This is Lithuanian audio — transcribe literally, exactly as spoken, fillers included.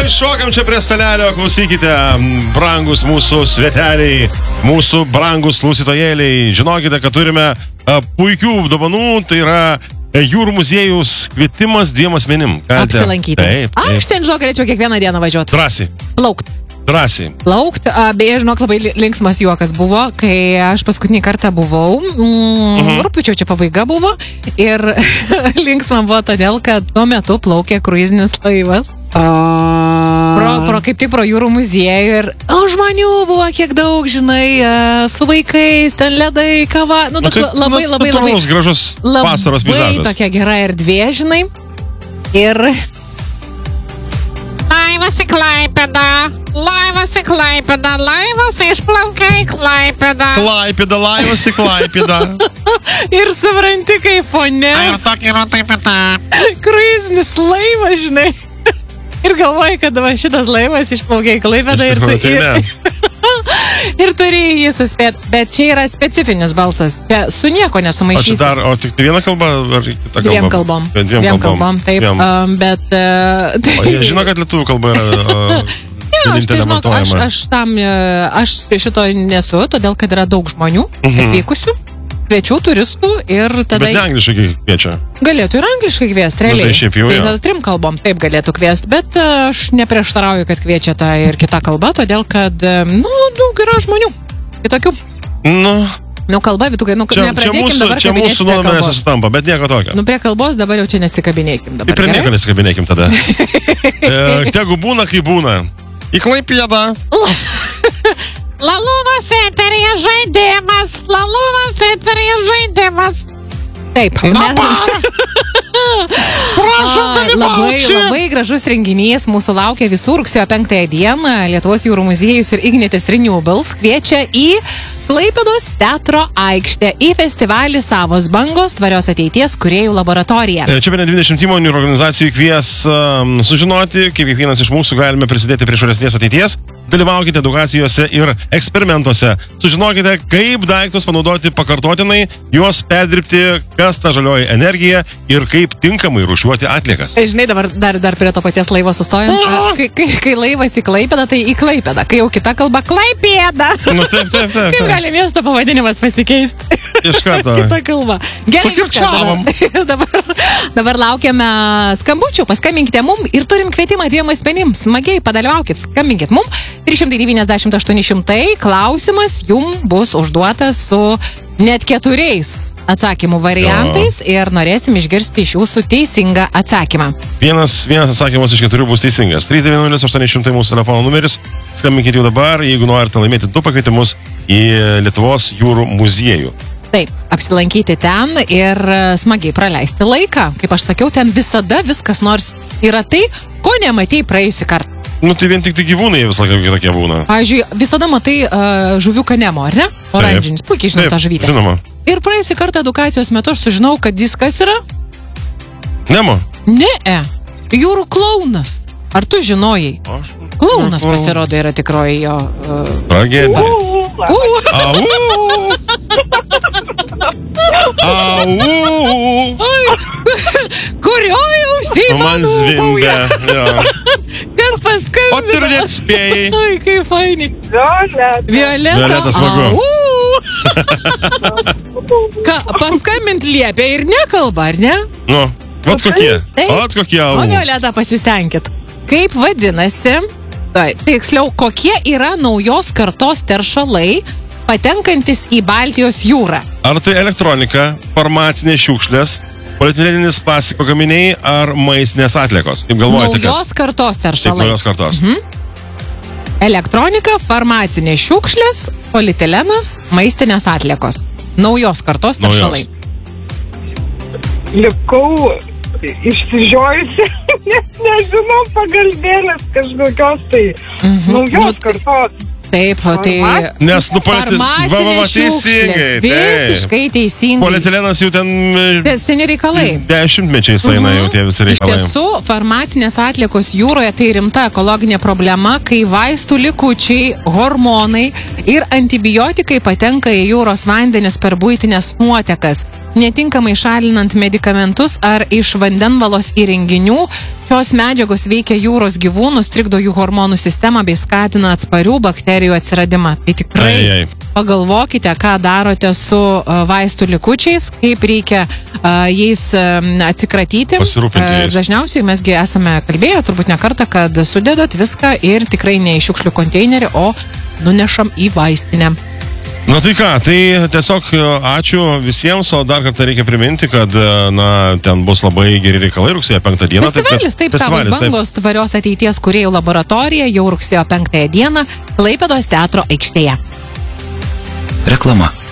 Oi, šokam čia prie stalelio, klausykite, brangus mūsų sveteliai, mūsų brangus klausytojėliai. Žinokite, kad turime a, puikių dovanų, tai yra Jūrų muziejus kvietimas dviem asmenim. Galite... Apsilankyti. Taip, taip. Aš ten, žinok, galėčiau kiekvieną dieną važiuoti. Drąsiai. Plaukt. Drąsiai. Plaukt, a, beje, žinok, labai linksmas juokas buvo, kai aš paskutinį kartą buvau, mm, uh-huh. rūpiučio čia pabaiga buvo, ir linksma buvo todėl, kad tuo metu plaukė kruizinis laivas. Pro, pro, kaip tik pro jūrų muziejų ir o, žmonių buvo kiek daug, žinai, su vaikais, ten ledai, kava, nu, toks tai, labai, nu, labai, labai, labai, gražus vasaros labai tokia gera erdvė, žinai, ir laivas į Klaipėdą, laivas į Klaipėdą, laivas išplaukia į Klaipėdą. Klaipėda, laivas į Klaipėdą. Ir supranti, kaip fone. Ir tokia yra taip ir ta. Kruizinis laivas, žinai. Ir galvoji, kad va, šitas laivas išplaukė į Klaipėdą ir, tu, ir, ir turi jį suspėti. Bet čia yra specifinis balsas. Čia su nieko nesumaišysi. O, dar, o tik viena kalba ar kita kalba? Dviem kalbom. Dviem, Dviem kalbom. kalbom. Taip, Dviem. Um, bet... Uh, o jie žino, kad lietuvių kalba yra uh, ja, aš, tai, vienintelė žinok, aš, vartojama. aš, tam, aš šito nesu, todėl kad yra daug žmonių Mhm. atvykusių. Kviečių turistų ir tada... Bet ne angliškai kviečia. Galėtų ir angliškai kviesti, realiai. Nu, tai šiaip jau, tai jo. tada trim kalbom taip galėtų kviesti, bet aš neprieštarauju, kad kviečia tą ir kitą kalbą, todėl kad, nu, daug yra žmonių. Kitokių. Nu, Nu, kalba, Vytukai, nu, čia, čia nepradėkim mūsų, dabar čia kabinėtis mūsų prie nuomonės kalbos. sutampa, bet nieko tokio. Nu, prie kalbos dabar jau čia nesikabinėkim. Tai Dabar, prie gerai? nieko nesikabinėkim tada. e, tegu būna, kai būna. Į Klaipėdą. Lalūnas eterija žaidimas, Lalūnas eterija žaidimas. Taip, mes... Prašom A, labai, labai gražus renginys mūsų laukia visų rugsėjo penktąją dieną. Lietuvos jūrų muziejus ir Ignitis Renewables kviečia į Klaipėdos teatro aikštę į festivalį Savos bangos tvarios ateities kūrėjų laboratorija. Čia bene dvidešimt įmonių ir organizacijų kvies um, sužinoti, kaip kiekvienas iš mūsų galime prisidėti prie švaresnės ateities. Dalyvaukite edukacijose ir eksperimentuose. Sužinokite, kaip daiktus panaudoti pakartotinai, juos perdirbti, kas ta žalioji energija ir kaip tinkamai rūšiuoti atliekas. Žinai, dabar dar, dar prie to paties laivo sustojam. Kai, kai, kai laivas į Klaipėdą, tai į Klaipėdą. Kai jau kita kalba Klaipėda. Nu, taip, taip, taip. Kaip gali miesto pavadinimas pasikeisti? Iš karto. Kita kalba. Gerai, Sukirčiavom. viskas. Dabar, dabar laukiame skambučių. Paskambinkite mum ir turim kvietimą dviem asmenim. Smagiai padalyvaukit. Skambinkit mum. trys šimtai devyniasdešimt aštuoni šimtai. Klausimas jum bus užduotas su net keturiais atsakymų variantais jo. Ir norėsim išgirsti iš jūsų teisingą atsakymą. Vienas, vienas atsakymas iš keturių bus teisingas. trys devyni nulis aštuoni šimtai mūsų telefono numeris. Skambinkite jau dabar, jeigu norite laimėti du pakvietimus į Lietuvos jūrų muziejų. Taip, apsilankyti ten ir smagiai praleisti laiką. Kaip aš sakiau, ten visada viskas nors yra tai, ko nematėjai praėjusį kartą. Nu tai vien tik tai gyvūnai visą laiką kitokie būna. Pavyzdžiui, visada matai uh, žuviuką Nemo, ar ne? Oranžinis, puikiai žinom tą žuvytę. Žinoma. Ir praėjusį kartą edukacijos metu aš sužinau, kad jis kas yra? Nemo? Ne, jūrų klaunas. Ar tu žinojai? Aš... Klaunas pasirodo yra tikroji jo... Uh... Tragedija. Uh. Au! Au! Kurioj ausį Nu, man zvimbia. Jo. Kas paskambino? O tu ir net spėjai. Ai, kaip faini. Violeta. Violeta. Violeta, smagu. Ką, paskambint liepia ir nekalba, ar ne? Nu, vat kokie. Taip. Vat kokie. O Au. Violeta, pasistengkit. Kaip vadinasi, tai tiksliau, kokie yra naujos kartos teršalai patenkantis į Baltijos jūrą? Ar tai elektronika, farmacinės šiukšlės, polietilenis plastiko gaminiai ar maistinės atliekos? Kaip galvojate, kas? Naujos kartos Taip, teršalai. naujos kartos. Mhm. Elektronika, farmacinės šiukšlės, polietilenas, maistinės atliekos. Naujos kartos teršalai. Likau išsižiojusi, nes nežinau pagalbėlės kažkokios tai Mhm. naujos Nu, tai- kartos. Taip, tai... Nes, nu, politi- va, va, va, Farmacinės teisingai, šiukšlės. taip. Visiškai teisingai. Polietilenas jau ten Tai seni reikalai. dešimtmečiais eina jau tie visi Iš reikalai. tiesų, farmacinės atliekos jūroje tai rimta ekologinė problema, kai vaistų likučiai, hormonai ir antibiotikai patenka į jūros vandenis per buitinės nuotekas. netinkamai šalinant medikamentus ar iš vandenvalos įrenginių. Šios medžiagos veikia jūros gyvūnus, trikdo jų hormonų sistemą bei skatina atsparių bakterijų atsiradimą. Tai tikrai Ai, ai. pagalvokite, ką darote su uh, vaistų likučiais, kaip reikia uh, jais uh, atsikratyti. Pasirūpinti jais. Dažniausiai mesgi esame kalbėję, turbūt ne kartą, kad sudedat viską ir tikrai ne į šiukšlių konteinerį, o nunešam į vaistinę. Na tai ką, tai tiesiog ačiū visiems, o dar kartą reikia priminti, kad na, ten bus labai geri reikalai rugsėjo penktą dieną. Festivalis, taip, Savos bangos tvarios ateities kūrėjų laboratorija jau rugsėjo penktąją dieną Klaipėdos teatro aikštėje. Reklama.